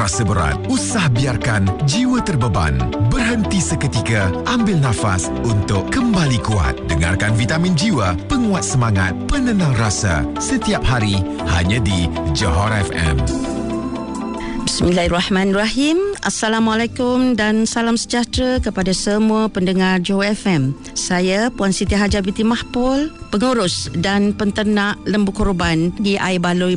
rasa berat, usah biarkan jiwa terbeban. Berhenti seketika, ambil nafas untuk kembali kuat. Dengarkan Vitamin Jiwa, penguat semangat, penenang rasa. Setiap hari, hanya di Johor FM. Bismillahirrahmanirrahim. Assalamualaikum dan salam sejahtera kepada semua pendengar Johor FM. Saya Puan Siti Hajar binti Mahpul, pengurus dan penternak lembu korban di Air Baloi